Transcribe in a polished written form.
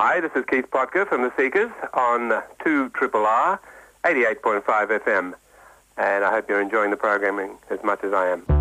Hi, this is Keith Potker from The Seekers on 2RRR 88.5 FM, and I hope you're enjoying the programming as much as I am.